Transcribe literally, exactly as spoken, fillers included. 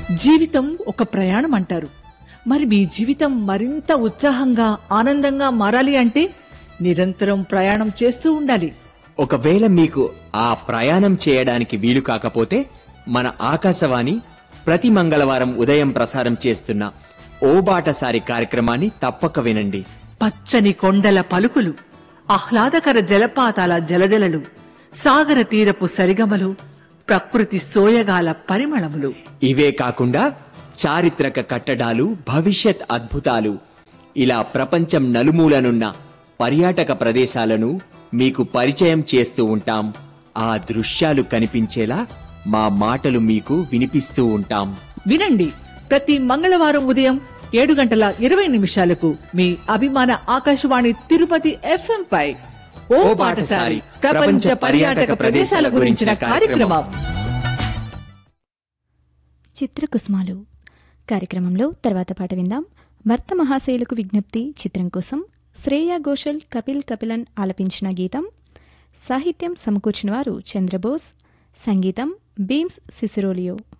జీవితం ఒక ప్రయాణం అంటారు. మరి మీ జీవితం మరింత ఉత్సాహంగా ఆనందంగా మారాలి అంటే నిరంతరం ప్రయాణం చేస్తూ ఉండాలి. ఒకవేళ మీకు ఆ ప్రయాణం చేయడానికి వీలు కాకపోతే మన ఆకాశవాణి ప్రతి మంగళవారం ఉదయం ప్రసారం చేస్తున్న ఓ బాటసారి కార్యక్రమాన్ని తప్పక వినండి. పచ్చని కొండల పలుకులు, ఆహ్లాదకర జలపాతాల జలజలలు, సాగర తీరపు సరిగమలు, ప్రకృతి సోయగాల పరిమళములు, ఇవే కాకుండా చారిత్రక కట్టడాలు, భవిష్యత్ అద్భుతాలు, ఇలా ప్రపంచం నలుమూలనున్న పర్యాటక ప్రదేశాలను మీకు పరిచయం చేస్తూ ఉంటాం. ఆ దృశ్యాలు కనిపించేలా మా మాటలు మీకు వినిపిస్తూ ఉంటాం. వినండి, ప్రతి మంగళవారం ఉదయం ఏడు గంటల ఇరవై నిమిషాలకు మీ అభిమాన ఆకాశవాణి తిరుపతి ఎఫ్ఎం పై ఓ బాటసారి ప్రపంచ పర్యాటక ప్రదేశాల గురించిన కార్యక్రమం. చిత్రకుసుమాలు కార్యక్రమంలో తర్వాత పాట విందాం. భర్త మహాశయులకు విజ్ఞప్తి చిత్రం కోసం శ్రేయా ఘోషల్, కపిల్ కపిలన్ ఆలపించిన గీతం. సాహిత్యం సమకూర్చిన వారు చంద్రబోస్, సంగీతం బీమ్స్ సిసిరోలియో.